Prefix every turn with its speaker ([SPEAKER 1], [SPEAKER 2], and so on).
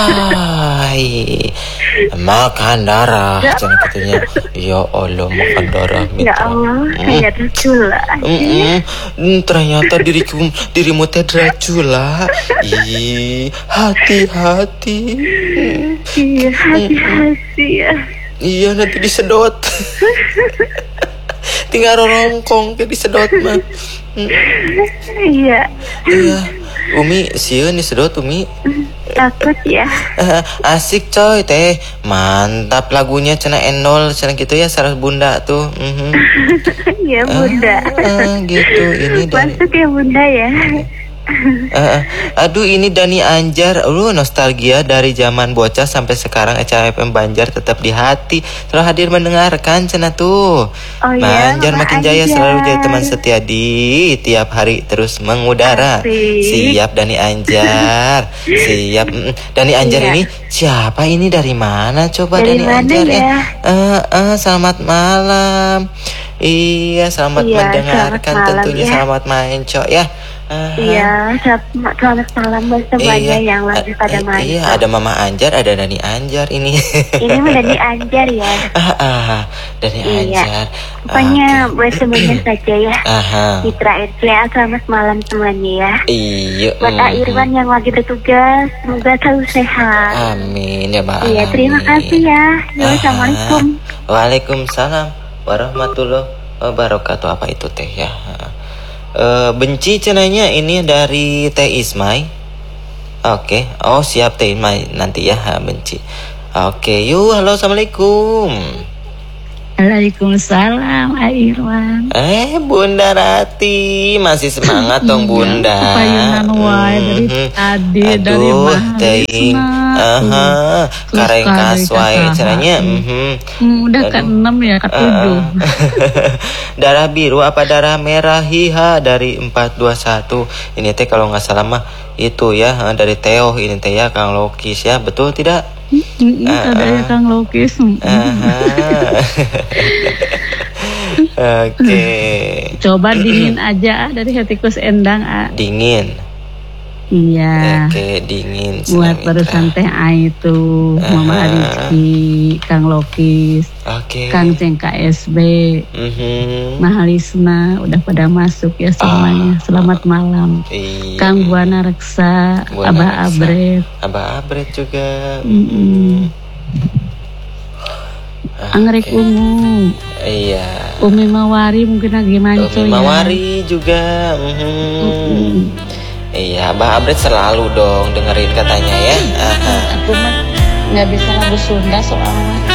[SPEAKER 1] Hai, makan darah, jangan katanya. Ya Allah, makan darah
[SPEAKER 2] Ya
[SPEAKER 1] mitra.
[SPEAKER 2] Allah, saya Dracula.
[SPEAKER 1] Ternyata dirimu teh Dracula. Ih, hati-hati.
[SPEAKER 2] Iya, hati-hati ya.
[SPEAKER 1] Iya, nanti disedot. Tinggal rongkong ke disedot mah.
[SPEAKER 2] Iya,
[SPEAKER 1] Iya, Umi sieun disedot Umi.
[SPEAKER 2] takut ya.
[SPEAKER 1] Asik coy teh, mantap lagunya cenah endol cenah gitu ya, Saras Bunda tuh.
[SPEAKER 2] Iya bunda.
[SPEAKER 1] Gitu ini dari
[SPEAKER 2] Masuk ya bunda ya.
[SPEAKER 1] aduh ini Dani Anjar, nostalgia dari zaman bocah sampai sekarang. Eca FM Banjar tetap di hati, selalu hadir mendengarkan cenah tuh.
[SPEAKER 2] Oh iya,
[SPEAKER 1] Banjar
[SPEAKER 2] Mama
[SPEAKER 1] makin jaya,
[SPEAKER 2] Anjar.
[SPEAKER 1] selalu jadi teman setia di tiap hari terus mengudara.
[SPEAKER 2] Asik.
[SPEAKER 1] Siap Dani Anjar, siap. Dani Anjar
[SPEAKER 2] Iya.
[SPEAKER 1] ini siapa, ini dari mana coba?
[SPEAKER 2] Dari
[SPEAKER 1] Dani
[SPEAKER 2] mana
[SPEAKER 1] Anjar
[SPEAKER 2] ya?
[SPEAKER 1] Selamat malam. Iya, selamat
[SPEAKER 2] Iya,
[SPEAKER 1] mendengarkan
[SPEAKER 2] selamat malam
[SPEAKER 1] tentunya,
[SPEAKER 2] ya.
[SPEAKER 1] selamat main cok ya.
[SPEAKER 2] Iya, selamat malam buat semuanya yang lagi pada main.
[SPEAKER 1] Iya, ada Mama Anjar, ada Dani Anjar ini.
[SPEAKER 2] Ini menjadi Anjar ya.
[SPEAKER 1] Dani
[SPEAKER 2] Iya.
[SPEAKER 1] Anjar.
[SPEAKER 2] Pokoknya buat semuanya saja ya. Mitra RCA, selamat malam semuanya ya.
[SPEAKER 1] Iya.
[SPEAKER 2] Buat Kak Irwan yang lagi bertugas, semoga selalu sehat.
[SPEAKER 1] Amin ya Mbak.
[SPEAKER 2] Iya, terima kasih ya. Yo, Assalamualaikum.
[SPEAKER 1] Waalaikumsalam warahmatullahi wabarakatuh. Apa itu teh ya? Benci cenanya ini dari Teh Ismai. Oke. Oh siap Teh Ismai, nanti ya benci. Oke, yuk halo, assalamualaikum.
[SPEAKER 3] Waalaikumsalam, Irwan.
[SPEAKER 1] Bunda Rati masih semangat dong Bunda.
[SPEAKER 3] Payunan wae dari tadi dari
[SPEAKER 1] Aduh, teing.
[SPEAKER 3] Mahalisna.
[SPEAKER 1] Kareng kas wae cenanya.
[SPEAKER 3] Udah ke-6 ya, ke-7.
[SPEAKER 1] Darah biru apa darah merah? Hiha dari 421. Ini teh kalau nggak salah mah itu ya, dari Theo ini teh ya, Kang Lokis ya, betul tidak?
[SPEAKER 3] Ada ya Kang Lokis.
[SPEAKER 1] Oke.
[SPEAKER 3] Coba dingin aja dari Hetikus Endang.
[SPEAKER 1] Dingin.
[SPEAKER 3] Iya.
[SPEAKER 1] Oke, dingin.
[SPEAKER 3] Buat barusan teh itu Mama Rizky, Kang Lokis,
[SPEAKER 1] Oke.
[SPEAKER 3] Kang Ceng KSB, Mahalisna udah pada masuk ya semuanya. Selamat malam.
[SPEAKER 1] Iya.
[SPEAKER 3] Kang Buana Reksa,
[SPEAKER 1] Buana
[SPEAKER 3] Abah
[SPEAKER 1] Reksa.
[SPEAKER 3] Abret,
[SPEAKER 1] Abah Abret juga.
[SPEAKER 3] Anggrek Ungu,
[SPEAKER 1] Iya.
[SPEAKER 3] Umi Mawari mungkin lagi manco
[SPEAKER 1] Umi
[SPEAKER 3] ya.
[SPEAKER 1] Mawari juga. Iya, Abah Abret selalu dong dengerin katanya ya.
[SPEAKER 3] Aku mah nggak bisa lagu Sunda soalnya.